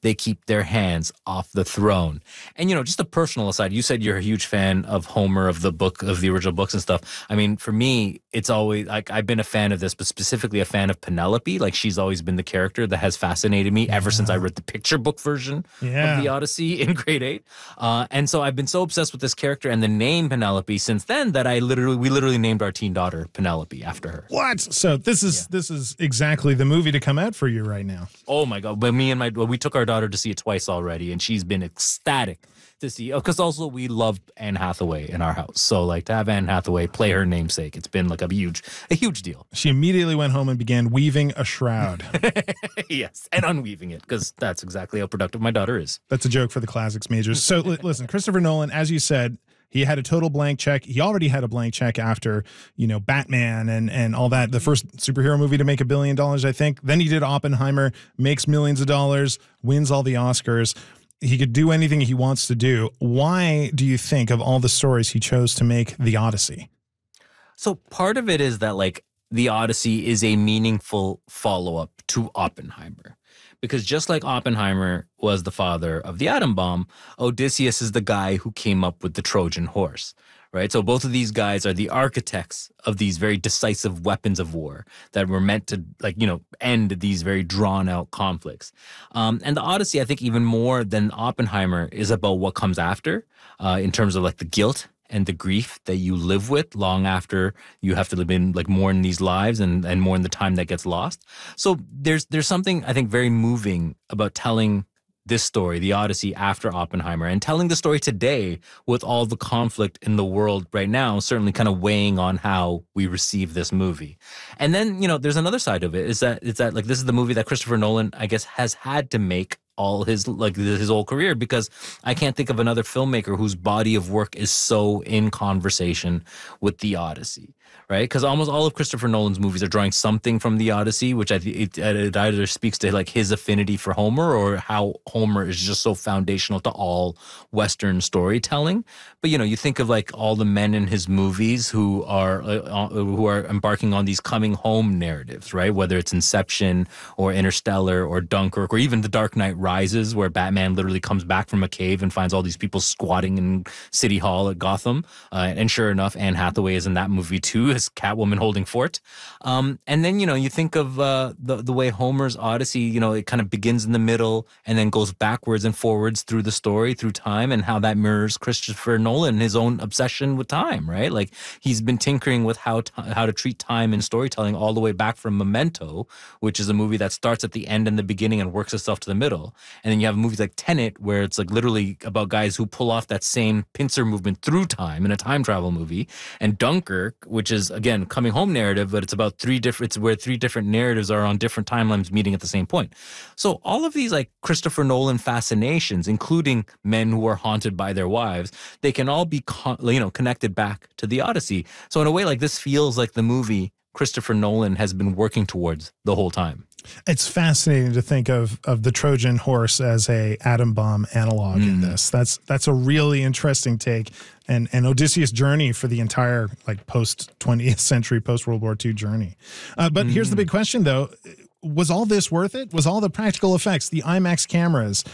they keep their hands off the throne. And, just a personal aside, you said you're a huge fan of Homer, of the original books and stuff. I mean, for me, it's always like I've been a fan of this, but specifically a fan of Penelope. Like she's always been the character that has fascinated me ever since I read the picture book version of the Odyssey in grade 8. And so I've been so obsessed with this character and the name Penelope since then that we literally named our teen daughter Penelope after her. What? So this is exactly the movie to come out for you right now. Oh my God. But we took our daughter to see it twice already, and she's been ecstatic to see, because also we love Anne Hathaway in our house. So like to have Anne Hathaway play her namesake, it's been like a huge deal. She immediately went home and began weaving a shroud. Yes, and unweaving it, because that's exactly how productive my daughter is. That's a joke for the classics majors. So listen, Christopher Nolan, as you said, he had a total blank check. He already had a blank check after, Batman and all that. The first superhero movie to make $1 billion, I think. Then he did Oppenheimer, makes millions of dollars, wins all the Oscars. He could do anything he wants to do. Why do you think, of all the stories, he chose to make The Odyssey? So part of it is that like The Odyssey is a meaningful follow-up to Oppenheimer. Because just like Oppenheimer was the father of the atom bomb, Odysseus is the guy who came up with the Trojan horse, right? So both of these guys are the architects of these very decisive weapons of war that were meant to, end these very drawn-out conflicts. And the Odyssey, I think, even more than Oppenheimer, is about what comes after in terms of like the guilt and the grief that you live with long after you have to live in, like, mourn these lives and mourn the time that gets lost. So there's something, I think, very moving about telling this story, the Odyssey, after Oppenheimer, and telling the story today with all the conflict in the world right now, certainly kind of weighing on how we receive this movie. And then, there's another side of it, is that like this is the movie that Christopher Nolan, I guess, has had to make all his whole career, because I can't think of another filmmaker whose body of work is so in conversation with the Odyssey, right? Because almost all of Christopher Nolan's movies are drawing something from the Odyssey, which it either speaks to like his affinity for Homer, or how Homer is just so foundational to all Western storytelling. But you think of like all the men in his movies who are embarking on these coming home narratives, right? Whether it's Inception or Interstellar or Dunkirk or even The Dark Knight Rises, where Batman literally comes back from a cave and finds all these people squatting in City Hall at Gotham. And sure enough, Anne Hathaway is in that movie too, as Catwoman holding fort. And then, you think of the way Homer's Odyssey, it kind of begins in the middle and then goes backwards and forwards through the story, through time, and how that mirrors Christopher Nolan, his own obsession with time, right? Like he's been tinkering with how to treat time in storytelling all the way back from Memento, which is a movie that starts at the end and the beginning and works itself to the middle. And then you have movies like Tenet, where it's like literally about guys who pull off that same pincer movement through time in a time travel movie. And Dunkirk, which is, again, coming home narrative, but it's where three different narratives are on different timelines meeting at the same point. So all of these like Christopher Nolan fascinations, including men who are haunted by their wives, they can all be connected back to the Odyssey. So in a way, like, this feels like the movie Christopher Nolan has been working towards the whole time. It's fascinating to think of the Trojan horse as a atom bomb analog in this. That's a really interesting take, and Odysseus' journey for the entire like post 20th century, post World War II journey. But here's the big question, though. Was all this worth it? Was all the practical effects, the IMAX cameras,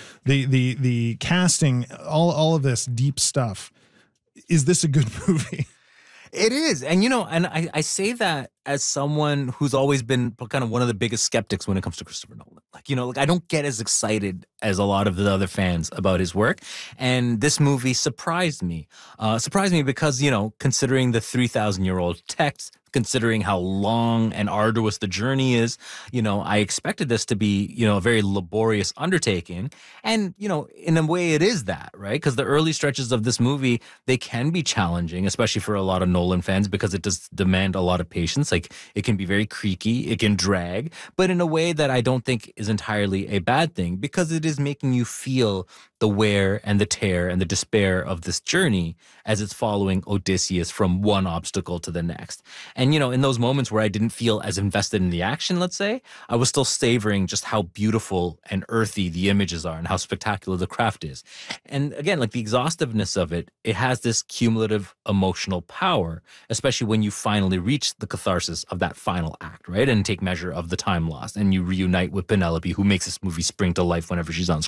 the casting, all of this deep stuff, is this a good movie? It is. And, and I say that as someone who's always been kind of one of the biggest skeptics when it comes to Christopher Nolan. Like, I don't get as excited as a lot of the other fans about his work. And this movie surprised me. Because, considering the 3,000-year-old text, considering how long and arduous the journey is, I expected this to be, a very laborious undertaking. And, in a way it is that, right? Because the early stretches of this movie, they can be challenging, especially for a lot of Nolan fans, because it does demand a lot of patience. Like, it can be very creaky, it can drag, but in a way that I don't think is entirely a bad thing, because it is making you feel the wear and the tear and the despair of this journey as it's following Odysseus from one obstacle to the next. And, in those moments where I didn't feel as invested in the action, let's say, I was still savoring just how beautiful and earthy the images are and how spectacular the craft is. And again, like, the exhaustiveness of it, it has this cumulative emotional power, especially when you finally reach the catharsis of that final act, right? And take measure of the time lost, and you reunite with Penelope, who makes this movie spring to life whenever she's on